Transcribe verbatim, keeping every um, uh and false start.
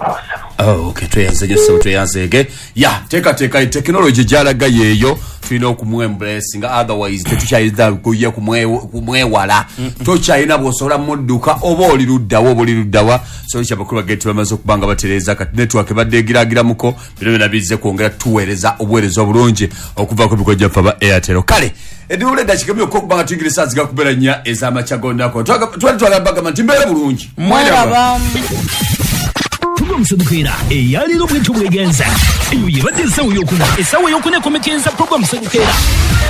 Oh, okay, tuyanze jose tuyanzege. Ya, teka teka technology jalaga yeyo tulina okumwe embrace nga otherwise tetukyayinza kuye kumwe kumwe wala. Tokyayina bosola mudduka oba oli luddawa oba oli luddawa. So kyabakulu bageti bamaze okubanga batereza kati network badde giragira muko bino nabize kwongera tuweereza obwerezo obulungi okuva ku bikoja fa Airtel. Kale edule dachikabyo kokubanga twingirisa ziga kuberanya ezama chagondako. Twali twalabaga mantimbere bulungi. Mwera Sedukira eyali lo bwetu bwegenza eyo yebadde sawo yokuna esawo yokuna komekenza program sedukira